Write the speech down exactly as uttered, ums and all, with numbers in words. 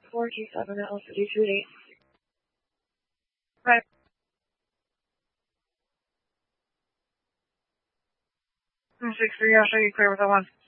four two seven at altitude two eight. Right. six three, I'll show you clear with that one.